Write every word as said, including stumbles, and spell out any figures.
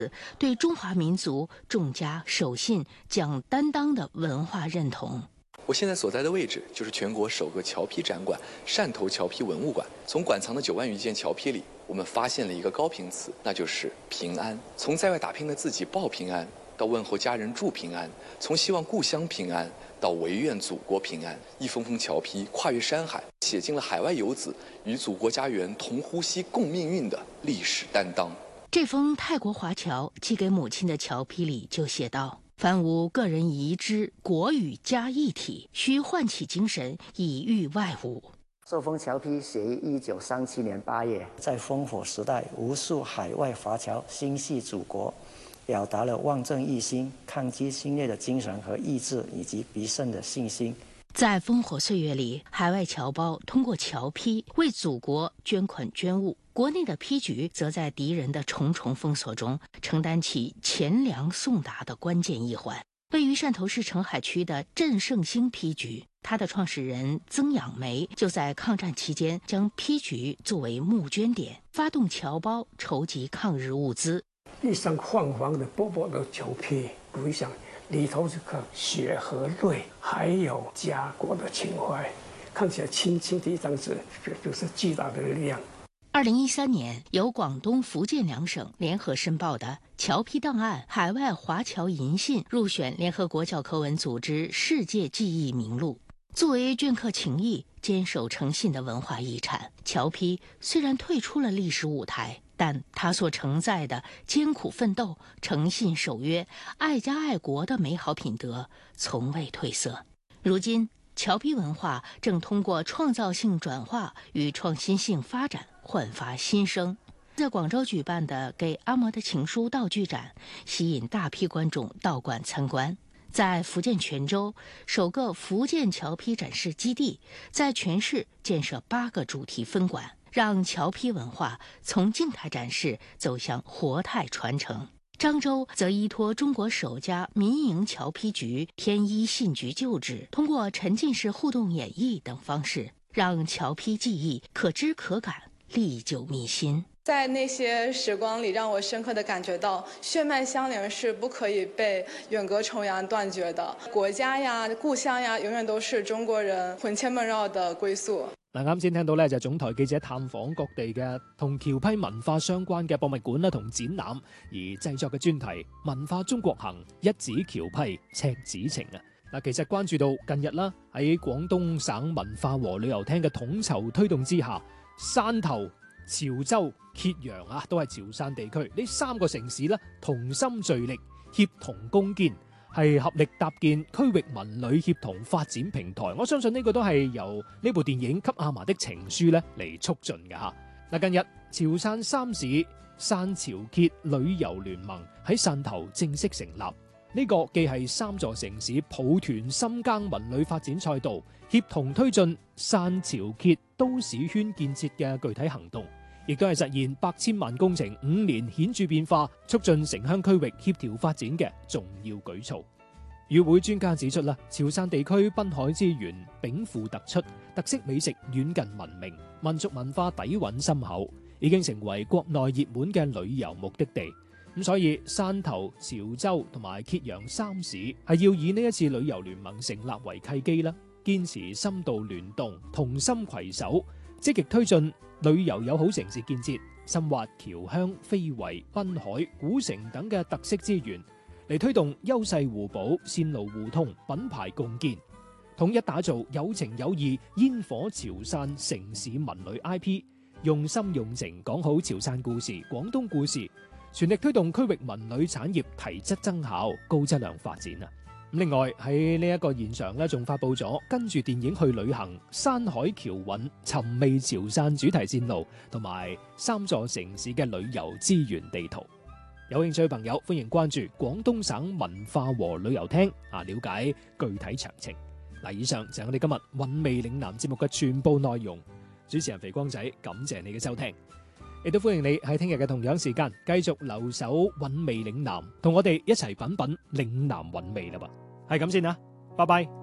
对中华民族重家守信、讲担当的文化认同。 我现在所在的位置就是全国首个桥坯展馆——汕头桥坯文物馆。从馆藏的九万余件桥坯里，我们发现了一个高频词，那就是平安。从在外打拼的自己报平安，到问候家人祝平安；从希望故乡平安，到唯愿祖国平安。一封封桥坯跨越山海，写进了海外游子与祖国家园同呼吸共命运的历史担当。 这封泰国华侨寄给母亲的桥坯里就写道：凡无个人遗之，国与家一体，需唤起精神，以御外侮。 寿丰桥坯写于一九三七年八月， 在烽火时代，无数海外华侨心系祖国，表达了望正一心、抗击侵略的精神和意志，以及必胜的信心。 在烽火岁月里，海外侨胞通过桥坯为祖国捐款捐物，国内的坯局则在敌人的重重封锁中承担起钱粮送达的关键一环。位于汕头市澄海区的振盛兴坯局，它的创始人曾养梅就在抗战期间将坯局作为募捐点，发动侨胞筹集抗日物资。 一扇泛黄的薄薄的桥坯，我一想里头这个血和泪，还有家国的情怀，看起来轻轻的一张纸，这就是巨大的力量。 二零一三年，由广东、福建两省联合申报的桥坯档案海外华侨银信入选联合国教科文组织世界记忆名录。作为镌刻情谊、坚守诚信的文化遗产，桥坯虽然退出了历史舞台，但它所承载的艰苦奋斗、诚信守约、爱家爱国的美好品德从未褪色。如今，桥坯文化正通过创造性转化与创新性发展焕发新生。在广州举办的《给阿嬷的情书》道具展，吸引大批观众到馆参观。在福建泉州，首个福建桥坯展示基地在全市建设八个主题分馆，让桥坯文化从静态展示走向活态传承。漳州则依托中国首家民营桥坯局天一信局旧址，通过沉浸式互动演绎等方式，让桥坯技艺可知可感，历久弥新。 在那些时光里，让我深刻地感觉到血脉相连是不可以被远隔重洋断绝的。國家呀、故鄉呀，永遠都是中國人魂牽夢繞的歸宿。 嗱，啱先聽到咧就係總台記者探訪各地嘅同橋坯文化相關嘅博物館啦同展覽，而製作嘅專題《文化中國行》一指橋坯赤子情啊！嗱，其實關注到近日啦，喺廣東省文化和旅遊廳嘅統籌推動之下，汕頭、潮州、揭陽啊，都係潮汕地區呢三個城市咧，同心聚力，協同攻堅，係合力搭建區域文旅協同發展平台。我相信呢個都係由呢部電影《給阿嫲的情書》咧嚟促進嘅嚇。嗱，近日潮汕三市汕潮揭旅遊聯盟喺汕頭正式成立，呢、這個既係三座城市抱團深耕文旅發展賽道，協同推進汕潮揭都市圈建設嘅具體行動，亦都係實現百千萬工程五年顯著變化，促進城鄉區域協調發展嘅重要舉措。與會專家指出啦，潮汕地區濱海資源稟賦突出，特色美食遠近聞名，民族文化底蘊深厚，已經成為國內熱門嘅旅遊目的地。咁所以汕頭、潮州同埋揭陽三市係要以呢一次旅遊聯盟成立為契機啦，堅持深度聯動，同心攜手，積極推進旅遊友好城市建設，深挖僑鄉、非遺、濱海、古城等嘅特色資源，嚟推動優勢互補、線路互通、品牌共建，統一打造有情有義煙火潮汕城市文旅 I P， 用心用情講好潮汕故事、廣東故事，全力推動區域文旅產業提質增效、高質量發展啊！另外喺呢一個現場咧，仲發布咗跟住電影去旅行、山海橋韻、尋味潮汕主題線路同埋三座城市嘅旅遊資源地圖。有興趣嘅朋友歡迎關注廣東省文化和旅遊廳啊，了解具體詳情。嗱，以上就係我哋今日韻味嶺南節目嘅全部內容。主持人肥光仔，感謝你嘅收聽，亦都歡迎你喺聽日嘅同樣時間繼續留守韻味嶺南，同我哋一齊品品嶺南韻味啦噃。係咁先啦，拜拜。